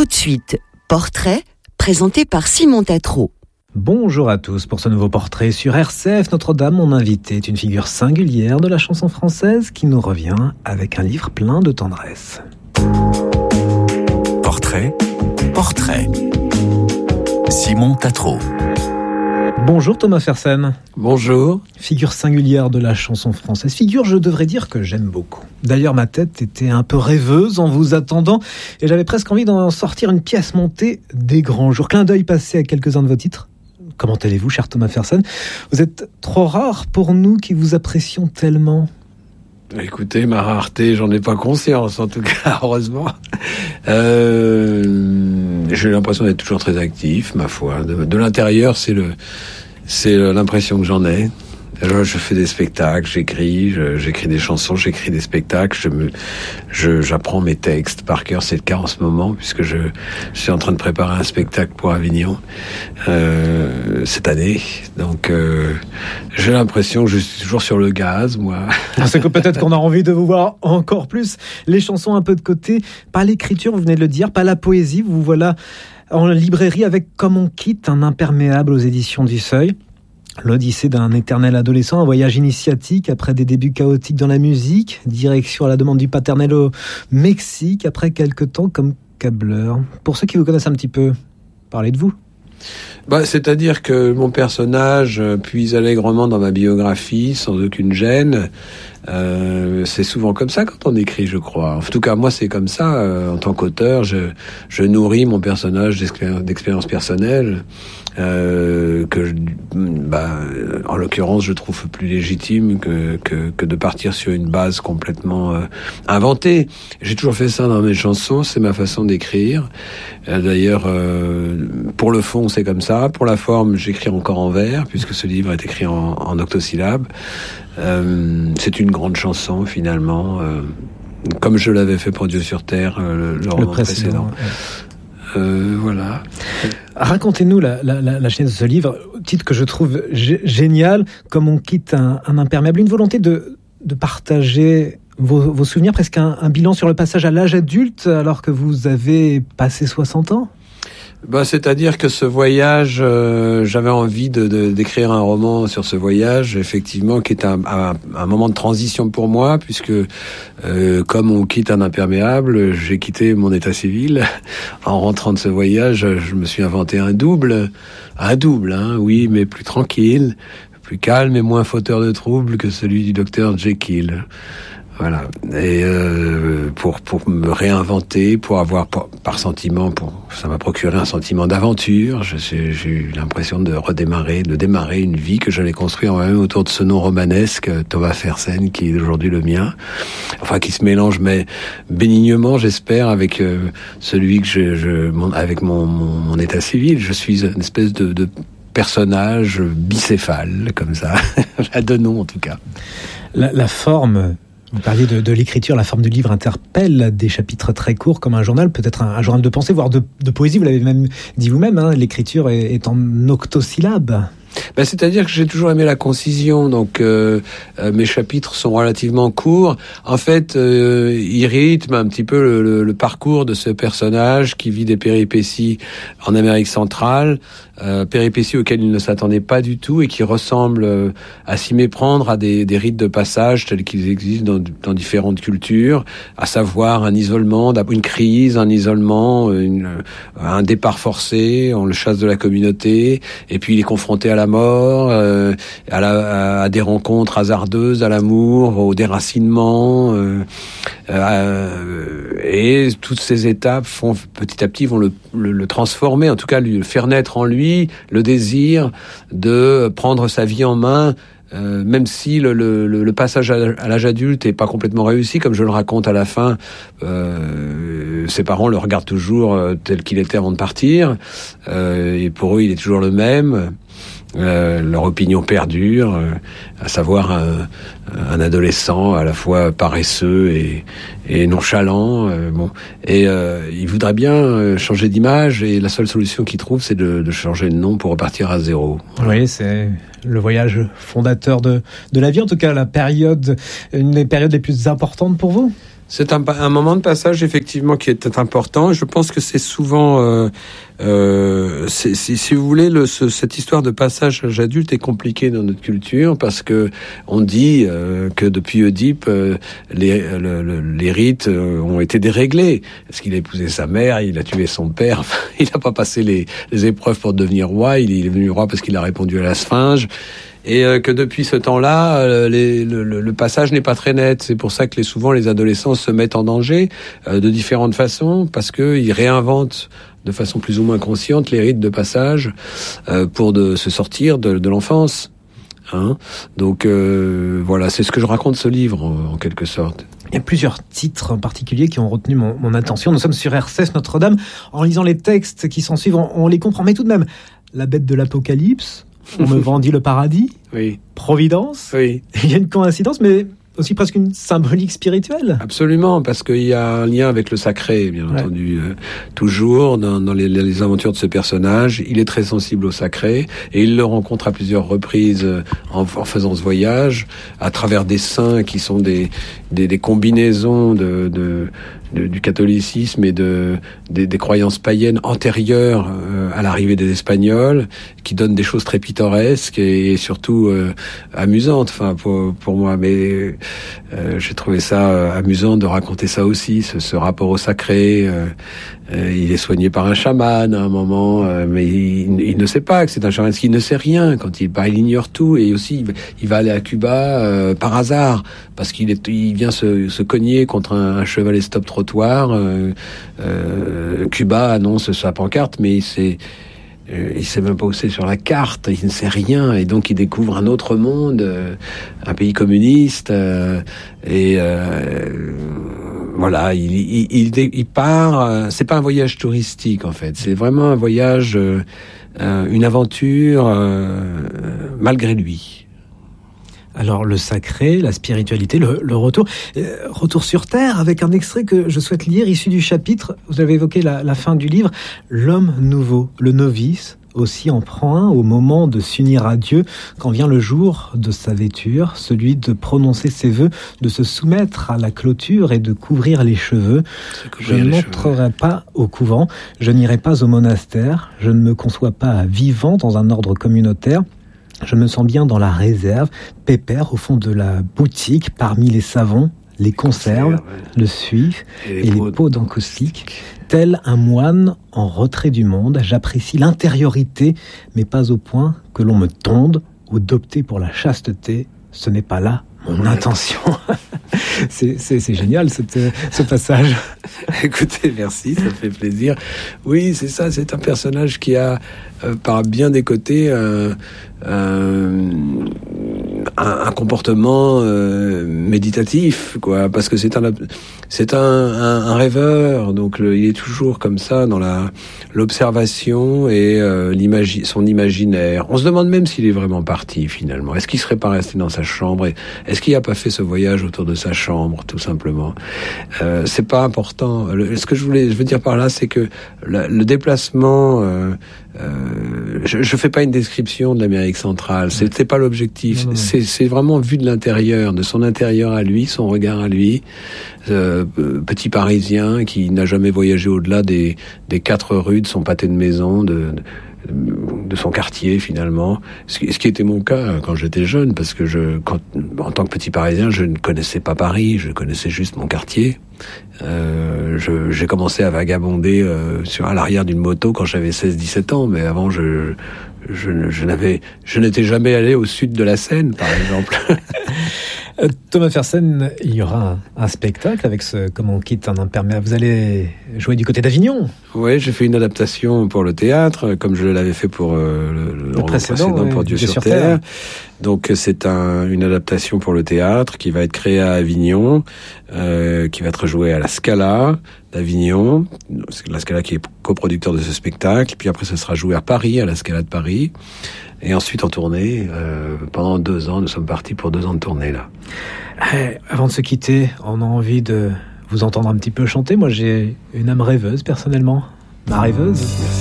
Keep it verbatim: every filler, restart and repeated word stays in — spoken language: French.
Tout de suite, portrait présenté par Simon Tatro. Bonjour à tous pour ce nouveau portrait sur R C F. Notre-Dame, mon invité, est une figure singulière de la chanson française qui nous revient avec un livre plein de tendresse. Portrait, portrait. Simon Tatro. Bonjour Thomas Fersen. Bonjour. Figure singulière de la chanson française. Figure, je devrais dire, que j'aime beaucoup. D'ailleurs, ma tête était un peu rêveuse en vous attendant et j'avais presque envie d'en sortir une pièce montée des grands jours. Clin d'œil passé à quelques-uns de vos titres. Comment allez-vous, cher Thomas Fersen ? Vous êtes trop rare pour nous qui vous apprécions tellement. Écoutez, ma rareté, j'en ai pas conscience, en tout cas, heureusement. Euh, j'ai l'impression d'être toujours très actif, ma foi. De, de l'intérieur, c'est le, c'est l'impression que j'en ai. Alors, je fais des spectacles, j'écris, je, j'écris des chansons, j'écris des spectacles, je me, je, j'apprends mes textes par cœur. C'est le cas en ce moment, puisque je, je suis en train de préparer un spectacle pour Avignon, euh, cette année. Donc, euh, j'ai l'impression que je suis toujours sur le gaz, moi. C'est que peut-être qu'on a envie de vous voir encore plus. Les chansons un peu de côté, pas l'écriture, vous venez de le dire, pas la poésie. Vous voilà en librairie avec Comme on quitte un imperméable aux éditions du Seuil. L'odyssée d'un éternel adolescent, un voyage initiatique après des débuts chaotiques dans la musique, direction à la demande du paternel au Mexique, après quelques temps comme câbleur. Pour ceux qui vous connaissent un petit peu, parlez de vous. Bah, c'est-à-dire que mon personnage puise allègrement dans ma biographie, sans aucune gêne. Euh, c'est souvent comme ça quand on écrit, je crois. En tout cas, moi, c'est comme ça. Euh, en tant qu'auteur, je, je nourris mon personnage d'expérience, d'expérience personnelle, euh, que, je, bah, en l'occurrence, je trouve plus légitime que, que, que de partir sur une base complètement euh, inventée. J'ai toujours fait ça dans mes chansons. C'est ma façon d'écrire. Euh, d'ailleurs, euh, pour le fond, c'est comme ça. Pour la forme, j'écris encore en vers, puisque ce livre est écrit en, en octosyllabes. Euh, c'est une grande chanson finalement, euh, comme je l'avais fait pour Dieu sur Terre, euh, le, le roman précédent. précédent. Ouais. Euh, voilà. Racontez-nous la, la, la, la genèse de ce livre, titre que je trouve g- génial, Comme on quitte un, un imperméable, une volonté de, de partager vos, vos souvenirs, presque un, un bilan sur le passage à l'âge adulte alors que vous avez passé soixante ans. Bah, c'est-à-dire que ce voyage, euh, j'avais envie de, de, d'écrire un roman sur ce voyage, effectivement, qui est un, un, un moment de transition pour moi, puisque euh, comme on quitte un imperméable, j'ai quitté mon état civil. En rentrant de ce voyage, je me suis inventé un double, un double, hein, oui, mais plus tranquille, plus calme et moins fauteur de troubles que celui du docteur Jekyll. Voilà. Et euh, pour pour me réinventer, pour avoir par, par sentiment, pour ça m'a procuré un sentiment d'aventure. Je, j'ai, j'ai eu l'impression de redémarrer, de démarrer une vie que j'allais construire moi-même autour de ce nom romanesque, Thomas Fersen, qui est aujourd'hui le mien. Enfin, qui se mélange, mais bénignement, j'espère, avec euh, celui que je, je mon, avec mon, mon mon état civil. Je suis une espèce de, de personnage bicéphale, comme ça, à deux noms en tout cas. La, la forme. Vous parliez de, de l'écriture, la forme du livre interpelle, des chapitres très courts comme un journal, peut-être un, un journal de pensée, voire de, de poésie, vous l'avez même dit vous-même, hein, l'écriture est, est en octosyllabes. Ben, c'est-à-dire que j'ai toujours aimé la concision, donc euh, euh, mes chapitres sont relativement courts. En fait, euh, ils rythment un petit peu le, le, le parcours de ce personnage qui vit des péripéties en Amérique centrale, euh, péripéties auxquelles il ne s'attendait pas du tout et qui ressemblent euh, à s'y méprendre à des, des rites de passage tels qu'ils existent dans, dans différentes cultures, à savoir un isolement, une crise, un isolement, une, un départ forcé, on le chasse de la communauté, et puis il est confronté à la mort, euh, à, la, à des rencontres hasardeuses, à l'amour, au déracinement, euh, euh, et toutes ces étapes font petit à petit vont le, le, le transformer, en tout cas lui faire naître en lui le désir de prendre sa vie en main. Euh, même si le, le, le passage à, à l'âge adulte est pas complètement réussi, comme je le raconte à la fin, euh, ses parents le regardent toujours euh, tel qu'il était avant de partir, euh, et pour eux il est toujours le même. Euh, leur opinion perdure, euh, à savoir un, un adolescent à la fois paresseux et, et nonchalant. Euh, bon, et euh, il voudrait bien euh, changer d'image, et la seule solution qu'il trouve, c'est de, de changer de nom pour repartir à zéro. Oui, c'est le voyage fondateur de, de la vie, en tout cas la période, une des périodes les plus importantes pour vous. C'est un, un moment de passage effectivement qui est important. Je pense que c'est souvent, euh, euh, c'est, c'est, si vous voulez, le, ce, cette histoire de passage à l'âge adulte est compliquée dans notre culture parce que on dit euh, que depuis Oedipe, euh, les, le, le, les rites euh, ont été déréglés. Est-ce qu'il a épousé sa mère, il a tué son père, enfin, il n'a pas passé les, les épreuves pour devenir roi. Il est devenu roi parce qu'il a répondu à la Sphinge. Et euh, que depuis ce temps-là, euh, les, le, le passage n'est pas très net. C'est pour ça que les, souvent les adolescents se mettent en danger euh, de différentes façons, parce qu'ils réinventent de façon plus ou moins consciente les rites de passage euh, pour de, se sortir de, de l'enfance. Hein. Donc euh, voilà, c'est ce que je raconte ce livre en, en quelque sorte. Il y a plusieurs titres en particulier qui ont retenu mon, mon attention. Nous sommes sur R C S Notre-Dame. En lisant les textes qui s'en suivent, on, on les comprend, mais tout de même, la bête de l'Apocalypse, on me vendit le paradis, oui. Providence, oui. Il y a une coïncidence, mais aussi presque une symbolique spirituelle. Absolument, parce qu'il y a un lien avec le sacré, bien ouais. entendu. Euh, toujours, dans, dans les, les aventures de ce personnage, il est très sensible au sacré, et il le rencontre à plusieurs reprises en, en faisant ce voyage, à travers des saints qui sont des, des, des combinaisons de... de De, du catholicisme et de, des, des croyances païennes antérieures euh, à l'arrivée des Espagnols, qui donnent des choses très pittoresques et, et surtout euh, amusantes, enfin pour, pour moi. Mais euh, j'ai trouvé ça euh, amusant de raconter ça aussi, ce, ce rapport au sacré. Euh, euh, il est soigné par un chaman à un moment, euh, mais il, il ne sait pas que c'est un chaman, parce qu'il ne sait rien. Quand il bah, il ignore tout, et aussi il, il va aller à Cuba euh, par hasard, parce qu'il est, il vient se, se cogner contre un, un chevalet stop trottoir. Euh, euh, Cuba annonce sa pancarte, mais il sait, euh, il sait même pas où c'est sur la carte. Il ne sait rien, et donc il découvre un autre monde, euh, un pays communiste, euh, et euh, voilà, il, il, il, il part. Euh, c'est pas un voyage touristique en fait. C'est vraiment un voyage, euh, euh, une aventure euh, malgré lui. Alors le sacré, la spiritualité, le, le retour, euh, retour sur terre, avec un extrait que je souhaite lire, issu du chapitre, vous avez évoqué la, la fin du livre, l'homme nouveau, le novice, aussi en prend un au moment de s'unir à Dieu, quand vient le jour de sa vêture, celui de prononcer ses vœux, de se soumettre à la clôture et de couvrir les cheveux. Je n'entrerai pas au couvent, je n'irai pas au monastère, je ne me conçois pas vivant dans un ordre communautaire. Je me sens bien dans la réserve, pépère au fond de la boutique, parmi les savons, les conserves, ouais. le suif et les, et les pots d'encaustique. Tel un moine en retrait du monde, j'apprécie l'intériorité, mais pas au point que l'on me tonde ou d'opter pour la chasteté. Ce n'est pas là mon intention. c'est, c'est, c'est génial, cette, ce passage. Écoutez, merci, ça fait plaisir. Oui, c'est ça, c'est un personnage qui a, euh, par bien des côtés, euh, euh, un, un comportement euh, méditatif, quoi, parce que c'est un, c'est un, un, un rêveur, donc le, il est toujours comme ça dans la l'observation et euh, l'imagi- son imaginaire. On se demande même s'il est vraiment parti finalement. Est-ce qu'il serait pas resté dans sa chambre et est-ce qu'il n'a pas fait ce voyage autour de sa chambre, tout simplement. Euh, c'est pas important. Le, ce que je voulais, je veux dire par là, c'est que la, le déplacement. Euh, Euh, je, je fais pas une description de l'Amérique centrale. C'est, c'est pas l'objectif. Non, non. C'est, c'est vraiment vu de l'intérieur, de son intérieur à lui, son regard à lui. Euh, petit Parisien qui n'a jamais voyagé au-delà des, des quatre rues de son pâté de maison, de, de, de son quartier finalement. Ce qui, ce qui était mon cas quand j'étais jeune, parce que je, quand, en tant que petit Parisien, je ne connaissais pas Paris, je connaissais juste mon quartier. Euh, je, j'ai commencé à vagabonder euh, sur à l'arrière d'une moto quand j'avais seize dix-sept ans, mais avant je, je, je n'avais, je n'étais jamais allé au sud de la Seine, par exemple. Thomas Fersen, il y aura un, un spectacle avec ce Comment on quitte un imperméable. Vous allez jouer du côté d'Avignon. Oui, j'ai fait une adaptation pour le théâtre, comme je l'avais fait pour euh, le, le, le précédent, précédent pour Dieu, Dieu sur, sur Terre. Terre. Donc c'est un, une adaptation pour le théâtre qui va être créée à Avignon, euh, qui va être jouée à la Scala d'Avignon, la Scala qui est coproducteur de ce spectacle. Puis après, ça sera joué à Paris, à la Scala de Paris. Et ensuite en tournée, euh, pendant deux ans, nous sommes partis pour deux ans de tournée là. Eh, avant de se quitter, on a envie de vous entendre un petit peu chanter. Moi, j'ai une âme rêveuse personnellement. Ma rêveuse. Merci.